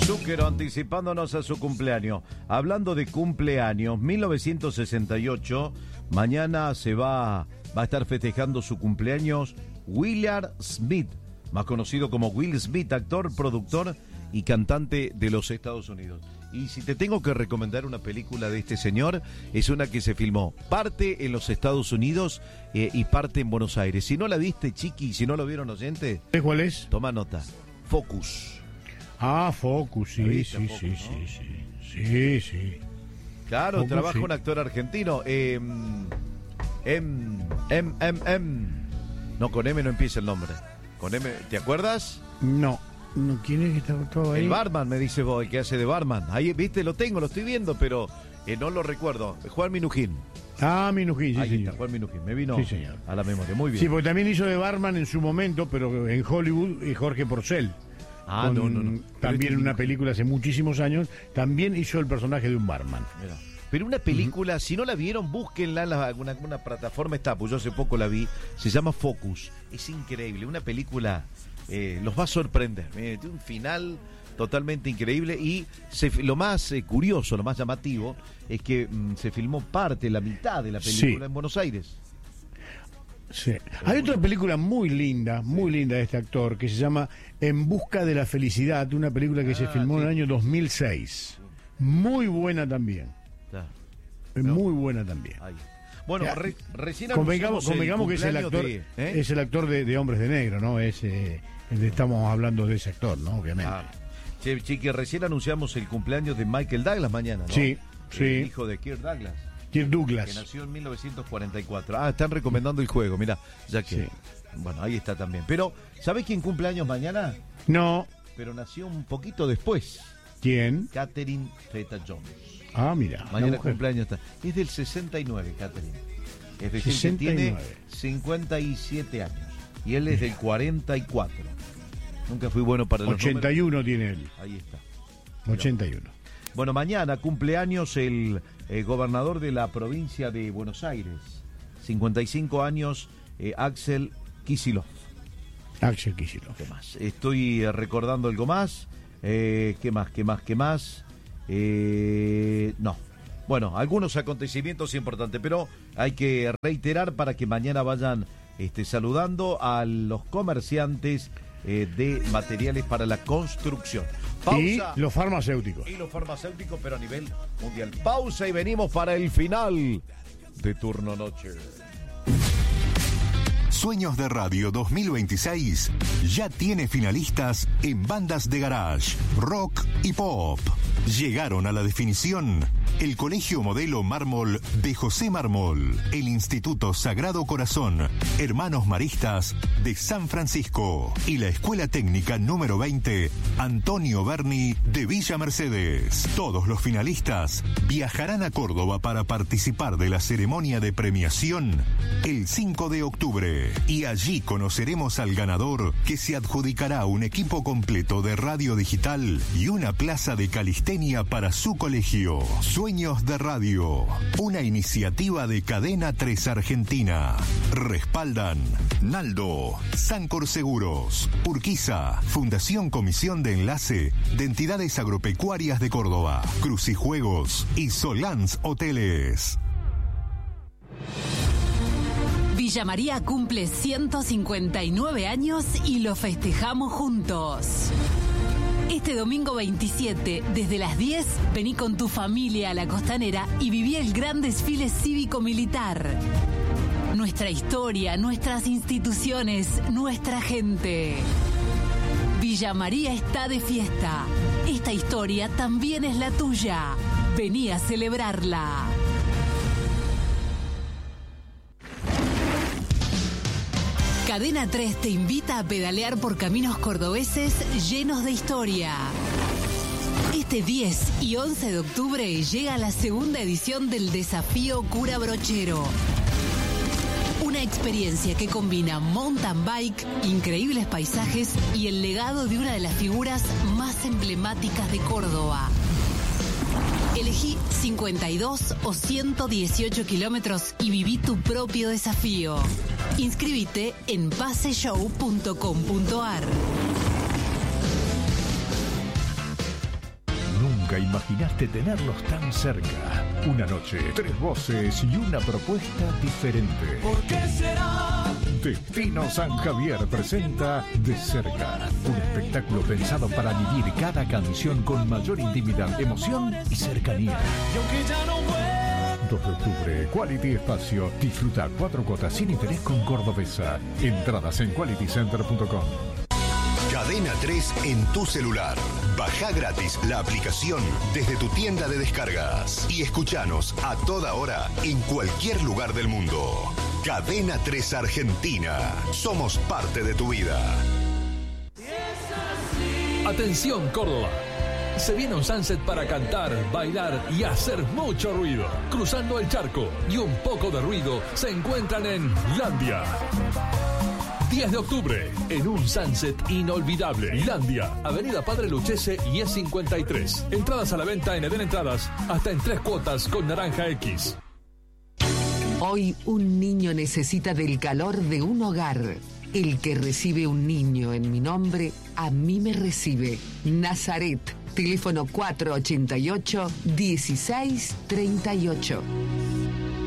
Zucchero anticipándonos a su cumpleaños. Hablando de cumpleaños, 1968, mañana va a estar festejando su cumpleaños Willard Smith, más conocido como Will Smith, actor, productor y cantante de los Estados Unidos. Y si te tengo que recomendar una película de este señor, es una que se filmó parte en los Estados Unidos y parte en Buenos Aires. Si no la viste, chiqui, si no lo vieron oyente, ¿cuál es? toma nota. Focus. Ah, Focus, sí. Claro, Focus, trabaja sí. un actor argentino. No, con M no empieza el nombre. Con M, ¿te acuerdas? No, ¿quién es que está todo ahí? El barman, me dice vos, el que hace de barman. Ahí, viste, lo estoy viendo, pero no lo recuerdo. Juan Minujín. Ah, Minujín, sí, Ahí señor. está, Juan Minujín. Me vino Sí, señor. a la memoria. Muy bien. Sí, porque también hizo de barman en su momento, pero en Hollywood, y Jorge Porcel. Ah, no. También en una película hace muchísimos años, también hizo el personaje de un barman. Mira. Pero una película, si no la vieron, búsquenla en alguna plataforma, está, pues yo hace poco la vi, se llama Focus. Es increíble, una película, los va a sorprender. Tiene un final totalmente increíble y lo más curioso, lo más llamativo, es que se filmó la mitad de la película en Buenos Aires. Sí. Hay otra película muy linda de este actor, que se llama En busca de la felicidad, una película que se filmó en el año 2006. Muy buena también. Claro. Muy buena también. Ahí. Bueno, recién convengamos que es el actor, es el actor de Hombres de Negro, ¿no? Estamos hablando de ese actor, ¿no? Obviamente. Che, Chiqui, recién anunciamos el cumpleaños de Michael Douglas mañana, ¿no? Sí. El hijo de Kirk Douglas. Kirk Douglas. Que nació en 1944. Están recomendando el juego, mira, ya que... Sí. Bueno, ahí está también. Pero, ¿sabés quién cumple años mañana? No. Pero nació un poquito después. ¿Quién? Catherine Zeta-Jones. Ah, mira. Mañana cumpleaños está. Es del 69, Catherine. Es decir, 69. que tiene 57 años. Y él es del 44. Nunca fui bueno para los 81 números. tiene él. Ahí está. 81. Bueno, mañana cumpleaños el gobernador de la provincia de Buenos Aires. 55 años, Axel Kicillof. Axel Kicillof. ¿Qué más? Estoy recordando algo más. ¿Qué más? No. Bueno, algunos acontecimientos importantes, pero hay que reiterar para que mañana vayan saludando a los comerciantes de materiales para la construcción. Pausa. Y los farmacéuticos. Pero a nivel mundial. Pausa y venimos para el final de Turno Noche. Sueños de Radio 2026 ya tiene finalistas en bandas de garage, rock y pop. Llegaron a la definición el Colegio Modelo Mármol de José Mármol, el Instituto Sagrado Corazón, Hermanos Maristas de San Francisco y la Escuela Técnica número 20, Antonio Berni de Villa Mercedes. Todos los finalistas viajarán a Córdoba para participar de la ceremonia de premiación el 5 de octubre. Y allí conoceremos al ganador, que se adjudicará un equipo completo de radio digital y una plaza de calistenia para su colegio. Sueños de Radio, una iniciativa de Cadena 3 Argentina. Respaldan Naldo, Sancor Seguros, Urquiza, Fundación Comisión de Enlace de Entidades Agropecuarias de Córdoba, Crucijuegos y Solans Hoteles. Villa María cumple 159 años y lo festejamos juntos. Este domingo 27, desde las 10, vení con tu familia a la Costanera y viví el gran desfile cívico-militar. Nuestra historia, nuestras instituciones, nuestra gente. Villa María está de fiesta. Esta historia también es la tuya. Vení a celebrarla. Cadena 3 te invita a pedalear por caminos cordobeses llenos de historia. Este 10 y 11 de octubre llega la segunda edición del Desafío Cura Brochero. Una experiencia que combina mountain bike, increíbles paisajes y el legado de una de las figuras más emblemáticas de Córdoba. Elegí 52 o 118 kilómetros y viví tu propio desafío. Inscríbete en baseshow.com.ar. Nunca imaginaste tenerlos tan cerca. Una noche, 3 voces y una propuesta diferente. ¿Por qué será? Destino San Javier presenta De Cerca, un espectáculo pensado para vivir cada canción con mayor intimidad, emoción y cercanía. Y aunque ya no vuelva. 2 de octubre, Quality Espacio. Disfruta 4 cuotas sin interés con Cordobesa. Entradas en qualitycenter.com. Cadena 3 en tu celular. Baja gratis la aplicación desde tu tienda de descargas y escuchanos a toda hora en cualquier lugar del mundo. Cadena 3 Argentina. Somos parte de tu vida. Atención, Córdoba. Se viene un sunset para cantar, bailar y hacer mucho ruido. Cruzando el charco y un poco de ruido se encuentran en Landia. 10 de octubre, en un sunset inolvidable. Landia, Avenida Padre Lucchese y E53. Entradas a la venta en Eden Entradas, hasta en 3 cuotas con Naranja X. Hoy un niño necesita del calor de un hogar. El que recibe un niño en mi nombre, a mí me recibe. Nazaret, teléfono 488-1638.